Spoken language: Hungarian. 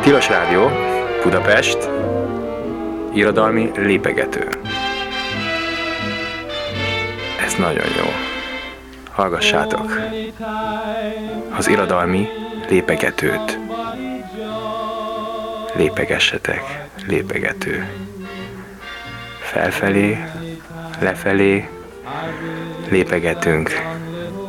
Tilos Rádió, Budapest, irodalmi lépegető. Ez nagyon jó. Hallgassátok az irodalmi lépegetőt. Lépegessetek, lépegető. Felfelé, lefelé, lépegetünk.